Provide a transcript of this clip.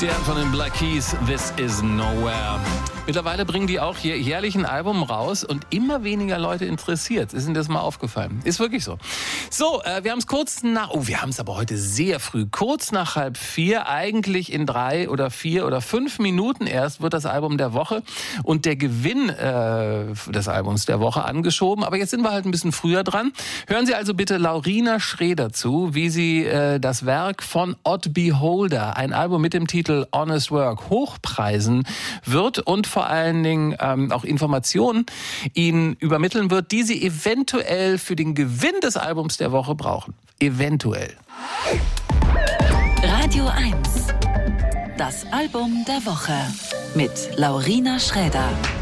Der von den Black Keys, This Is Nowhere. Mittlerweile bringen die auch hier jährlich ein Album raus und immer weniger Leute interessiert. Ist Ihnen das mal aufgefallen? Ist wirklich so. So, wir haben es kurz nach... Oh, wir haben es aber heute sehr früh. Kurz nach 3:30, eigentlich in 3 oder 4 oder 5 Minuten erst wird das Album der Woche und der Gewinn des Albums der Woche angeschoben. Aber jetzt sind wir halt ein bisschen früher dran. Hören Sie also bitte Laurina Schraeder zu, wie sie das Werk von Odd Beholder, ein Album mit dem Titel Honest Work, hochpreisen wird und vor allen Dingen auch Informationen Ihnen übermitteln wird, die Sie eventuell für den Gewinn des Albums der Woche brauchen. Eventuell. Radio 1. Das Album der Woche mit Laurina Schraeder.